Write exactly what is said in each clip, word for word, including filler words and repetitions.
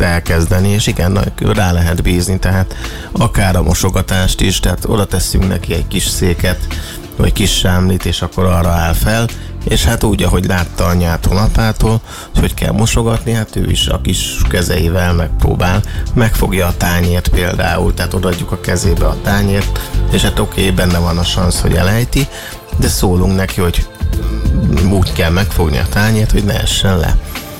ezt elkezdeni, és igen, rá lehet bízni, tehát akár a mosogatást is, tehát oda tesszünk neki egy kis széket, vagy kis sámlit, és akkor arra áll fel, és hát úgy, ahogy látta anyától, apától, hogy kell mosogatni, hát ő is a kis kezeivel megpróbál, megfogja a tányért például, tehát odaadjuk a kezébe a tányért, és hát oké, okay, benne van a szansz, hogy elejti, de szólunk neki, hogy úgy kell megfogni a tányért, hogy ne essen le.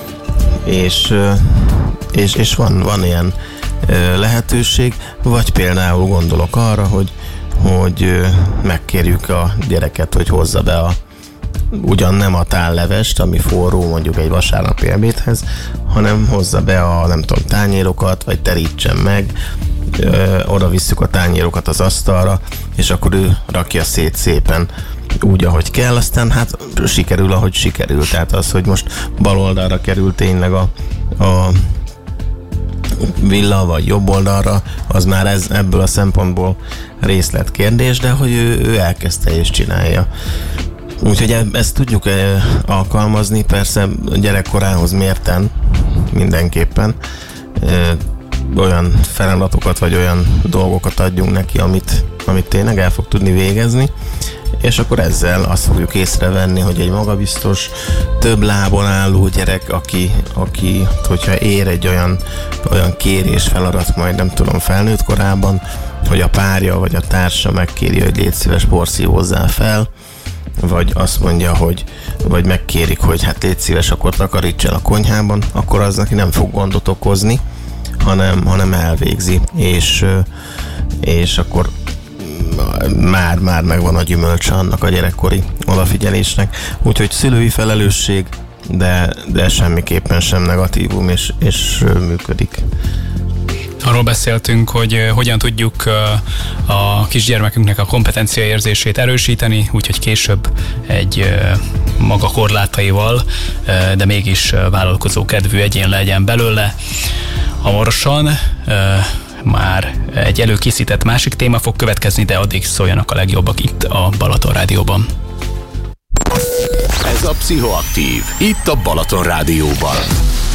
És, és, és van, van ilyen lehetőség, vagy például gondolok arra, hogy, hogy megkérjük a gyereket, hogy hozza be a ugyan nem a tállevest, ami forró mondjuk egy vasárnapi ebédhez, hanem hozza be a nem tudom, tányérokat, vagy terítsen meg, ö, oda visszük a tányérokat az asztalra, és akkor ő rakja szét szépen úgy, ahogy kell, aztán hát sikerül, ahogy sikerül. Tehát az, hogy most bal oldalra kerül tényleg a, a villa, vagy jobb oldalra, az már ez, ebből a szempontból részletkérdés, de hogy ő, ő elkezdte és csinálja. Úgyhogy ezt tudjuk alkalmazni, persze gyerekkorához mérten mindenképpen olyan feladatokat, vagy olyan dolgokat adjunk neki, amit, amit tényleg el fog tudni végezni, és akkor ezzel azt fogjuk észrevenni, hogy egy magabiztos, több lábon álló gyerek, aki, aki hogyha ér egy olyan, olyan kérés feladat, majd nem tudom, felnőtt korában, hogy a párja vagy a társa megkéri, hogy légy szíves, porszívózzál fel, vagy azt mondja, hogy vagy megkérik, hogy hát légy szíves, akkor takaríts el a konyhában, akkor az neki nem fog gondot okozni, hanem, hanem elvégzi, és, és akkor már, már megvan a gyümölcse annak a gyerekkori odafigyelésnek. Úgyhogy szülői felelősség, de, de semmiképpen sem negatívum, és, és működik. Arról beszéltünk, hogy hogyan tudjuk a kisgyermekünknek a kompetenciaérzését erősíteni, úgyhogy később egy maga korlátaival, de mégis vállalkozó kedvű egyén legyen belőle. Hamarosan már egy előkészített másik téma fog következni, de addig szóljanak a legjobbak itt a Balaton Rádióban. Ez a Pszichoaktív, itt a Balaton Rádióban.